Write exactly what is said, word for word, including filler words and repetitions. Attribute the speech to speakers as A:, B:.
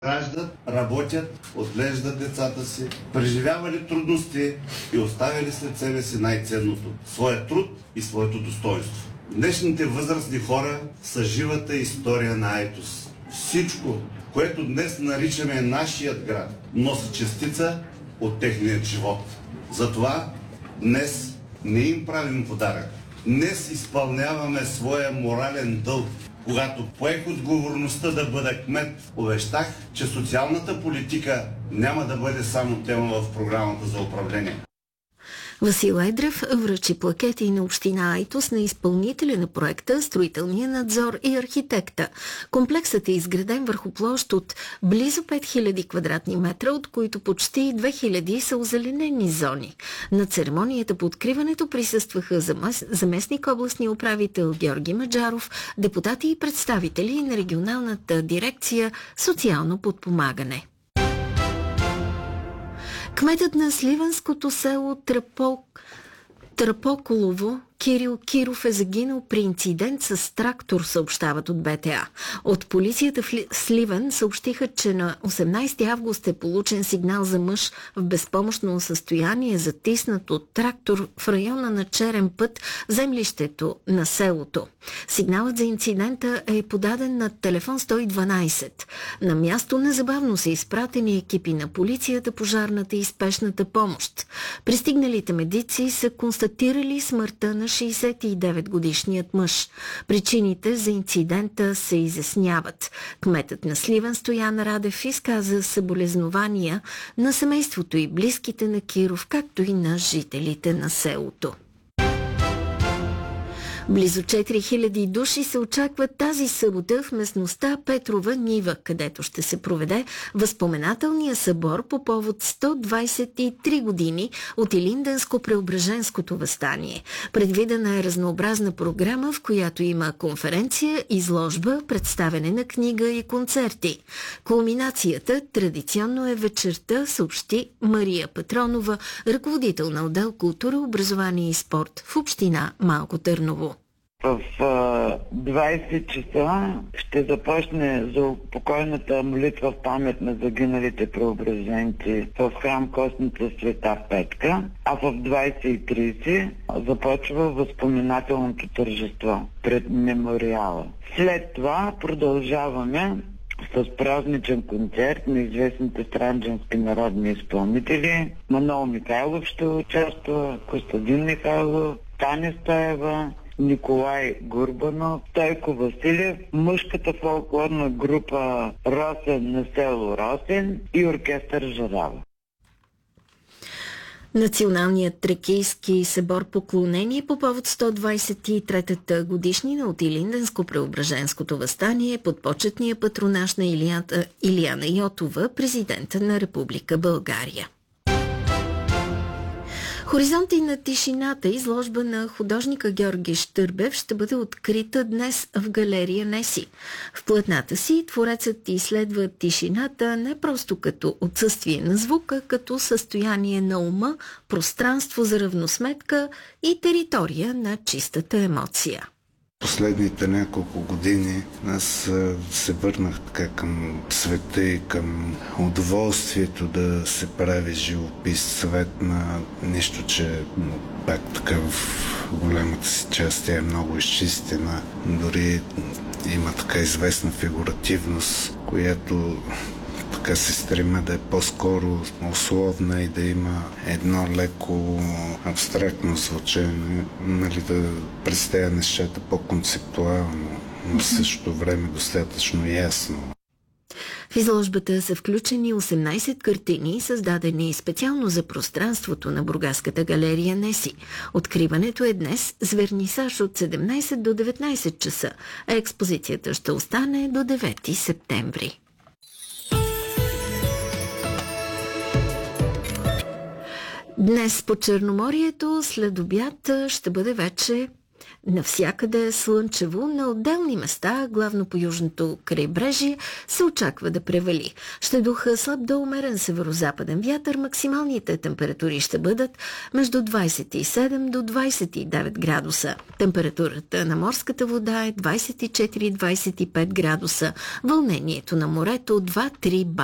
A: раждат, работят, отглеждат децата си, преживявали трудности и оставили след себе си най-ценното – своя труд и своето достоинство. Днешните възрастни хора са живата история на Айтос. Всичко, което днес наричаме нашият град, носи частица от техният живот. Затова днес не им правим подарък. Днес изпълняваме своя морален дълг. Когато поех отговорността да бъда кмет, обещах, че социалната политика няма да бъде само тема в програмата за управление.
B: Васил Едрев връчи плакети на община Айтос на изпълнителя на проекта, строителния надзор и архитекта. Комплексът е изграден върху площ от близо пет хиляди квадратни метра, от които почти две хиляди са озеленени зони. На церемонията по откриването присъстваха заместник областния управител Георги Маджаров, депутати и представители на регионалната дирекция социално подпомагане. Кметът на сливенското село Трапол... Трапоколово Кирил Киров е загинал при инцидент с трактор, съобщават от БТА. От полицията в Сливен съобщиха, че на осемнайсети август е получен сигнал за мъж в безпомощно състояние, затиснат от трактор в района на Черен път в землището на селото. Сигналът за инцидента е подаден на телефон сто и дванайсет. На място незабавно са изпратени екипи на полицията, пожарната и спешната помощ. Пристигналите медици са констатирали смъртта на шейсет и девет годишният мъж. Причините за инцидента се изясняват. Кметът на Сливен Стоян Радев изказа съболезнования на семейството и близките на Киров, както и на жителите на селото. Близо четири хиляди души се очакват тази събота в местността Петрова нива, където ще се проведе възпоменателния събор по повод сто двайсет и три години от Илинденско-Преображенското въстание. Предвидена е разнообразна програма, в която има конференция, изложба, представяне на книга и концерти. Кулминацията традиционно е вечерта, съобщи Мария Патронова, ръководител на отдел култура, образование и спорт в община Малко Търново.
C: В двайсет часа ще започне за упокойната молитва в памет на загиналите преображенци в храм Костница Света Петка, а в двайсет и трийсет започва възпоменателното тържество пред мемориала. След това продължаваме с празничен концерт на известните странджански народни изпълнители. Манол Михайлов ще участва, Костадин Михайлов, Таня Стаева, Николай Гурбанов, Стойко Василев, мъжката фолклорна група Росен на село Росен и оркестър Жарава.
B: Националният тракийски събор поклонение по повод сто двайсет и третата годишнина от Илинденско-Преображенското въстание под почетния патронаж на Илията, Илияна Йотова, президента на Република България. Хоризонти на тишината, изложба на художника Георги Щърбев, ще бъде открита днес в галерия Неси. В платната си творецът изследва тишината не просто като отсъствие на звука, като състояние на ума, пространство за равносметка и територия на чистата емоция.
D: Последните няколко години аз се върнах така към света и към удоволствието да се прави живопис, свет на нищо, че пак така в голямата си част тя е много изчистена. Дори има така известна фигуративност, която така се стремя да е по-скоро условна и да има едно леко абстрактно звучене, нали, да представя нещата по-концептуално, но в същото време достатъчно ясно.
B: В изложбата са включени осемнайсет картини, създадени специално за пространството на бургаската галерия Неси. Откриването е днес с вернисаж от седемнайсет до деветнайсет часа, а експозицията ще остане до девети септември. Днес по Черноморието след обяд ще бъде вече Навсякъде е слънчево, на отделни места, главно по южното крайбрежие, се очаква да превали. Ще духа слаб до умерен северо-западен вятър, максималните температури ще бъдат между двадесет и седем до двадесет и девет градуса. Температурата на морската вода е двадесет и четири до двадесет и пет градуса, вълнението на морето два до три